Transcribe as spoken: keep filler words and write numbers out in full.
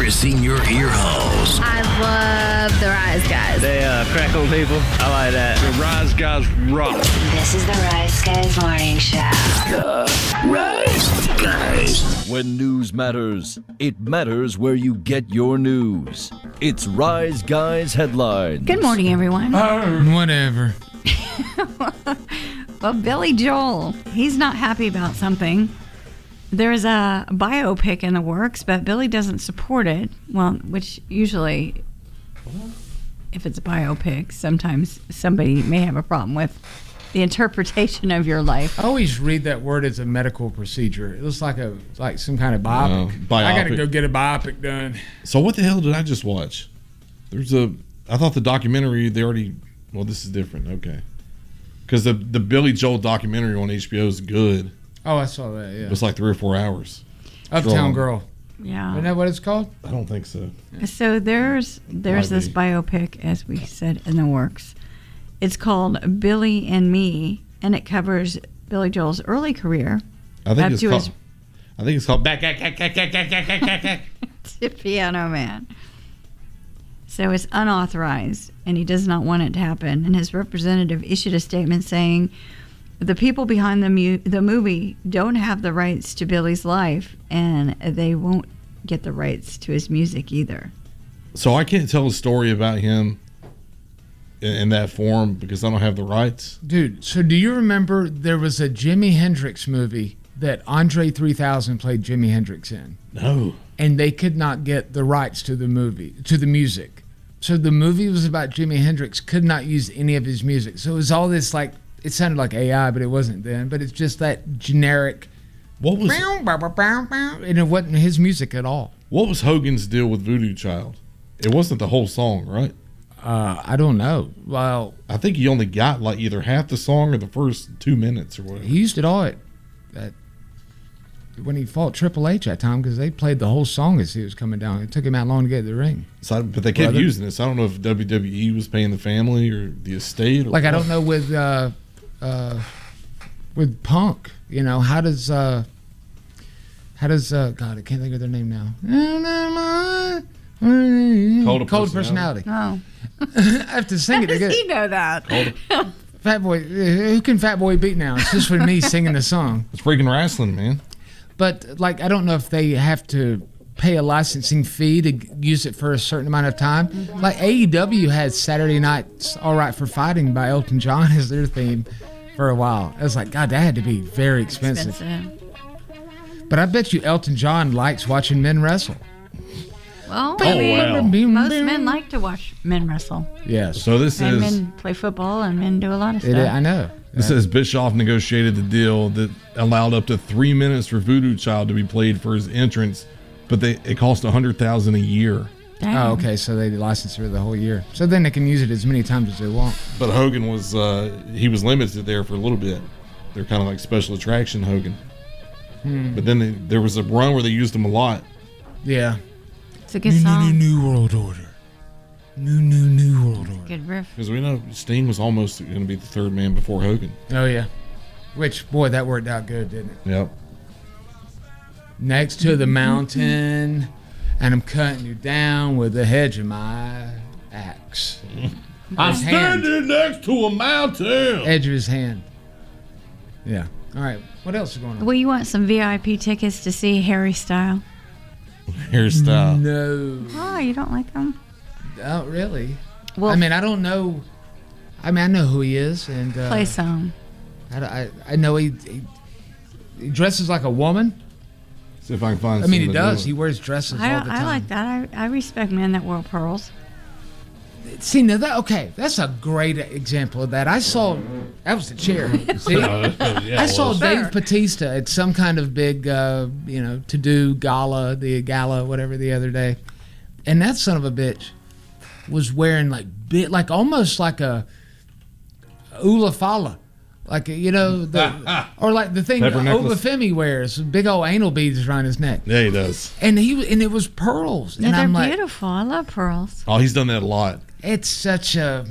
never seen your ear holes. I love the Rise Guys. They uh, crack on people. I like that. The Rise Guys rock. This is the Rise Guys Morning Show. The Rise Guys. When news matters, it matters where you get your news. It's Rise Guys Headlines. Good morning, everyone. Whatever. Well, Billy Joel, he's not happy about something. There's a biopic in the works, but Billy doesn't support it. Well, which usually, if it's a biopic, sometimes somebody may have a problem with the interpretation of your life. I always read that word as a medical procedure. It looks like a like some kind of biopic. Uh, biopic. I got to go get a biopic done. So what the hell did I just watch? There's a. I thought the documentary they already. Well, this is different. Okay, because the the Billy Joel documentary on H B O is good. Oh, I saw that. Yeah, It was like three or four hours. Uptown Girl. Yeah. Isn't that what it's called? I don't think so. So there's there's Might this be. biopic, as we said, in the works. It's called Billy and Me, and it covers Billy Joel's early career. I think up it's to called. his- I think it's called back. to Piano Man. So it's unauthorized, and he does not want it to happen. And his representative issued a statement saying, the people behind the mu- the movie don't have the rights to Billy's life, and they won't get the rights to his music either. So I can't tell a story about him in, in that form because I don't have the rights. Dude, so do you remember there was a Jimi Hendrix movie that Andre three thousand played Jimi Hendrix in? No. And they could not get the rights to the movie, to the music. So the movie was about Jimi Hendrix, could not use any of his music. So it was all this like, it sounded like A I, but it wasn't then. But it's just that generic. What was and it wasn't his music at all. what was Hogan's deal with Voodoo Child? It wasn't the whole song, right? Uh, I don't know. Well, I think he only got like either half the song or the first two minutes or whatever. he used it all at, at when he fought Triple H that time because they played the whole song as he was coming down. It took him that long to get to the ring. So, I- but they kept Brother. using it. So I don't know if W W E was paying the family or the estate. Or Like I what. don't know with uh, uh, with Punk. You know how does uh, how does uh, God I can't think of their name now. Cold Cold Personality. personality. Oh. I have to sing How it to does get he it. know that? Fat Boy. Who can Fat Boy beat now? It's just for me singing the song. It's freaking wrestling, man. But like I don't know if they have to pay a licensing fee to g- use it for a certain amount of time. Mm-hmm. Like A E W had Saturday Night's All Right for Fighting by Elton John as their theme for a while. I was like, God, that had to be very expensive. Expensive. But I bet you Elton John likes watching men wrestle. Well, Oh, I mean, wow. most men like to watch men wrestle. Yes. So this And is men play football, and men do a lot of It, stuff. I know. this says Bischoff negotiated the deal that allowed up to three minutes for Voodoo Child to be played for his entrance, but they it cost a hundred thousand a year. Dang. Oh, okay. So they license it for the whole year. So then they can use it as many times as they want. But Hogan was uh, he was limited there for a little bit. They're kind of like special attraction Hogan. Hmm. But then they, there was a run where they used him a lot. Yeah. It's a good song. new world order. New, new, new world order. Good riff. Because we know Sting was almost going to be the third man before Hogan. Oh, yeah. Which, boy, that worked out good, didn't it? Yep. Next to the mountain, and I'm cutting you down with the hedge of my axe. I'm His hand. standing next to a mountain. Edge of his hand. Yeah. All right. What else is going on? Well, you want some V I P tickets to see Harry Style? Hairstyle. No. Oh, you don't like them? Not really. Well, I mean, I don't know. I mean, I know who he is, and uh, play some. I, I, I know he, he he dresses like a woman. See if I can find. I mean, he something to does. do He it. wears dresses I, all the time. I like that. I, I respect men that wear pearls. See, now that okay, that's a great example of that. I saw that was the chair. See, Yeah, I saw well, Dave Sure. Bautista at some kind of big, uh, you know, to do gala, the gala, whatever, the other day, and that son of a bitch was wearing like bit, like almost like a Ulafala. Like, you know, the, or like the thing Pepper necklace. Obafemi wears, big old anal beads around his neck. Yeah, he does. And he and it was pearls. Yeah, and they're I'm like, beautiful. I love pearls. Oh, he's done that a lot. it's such a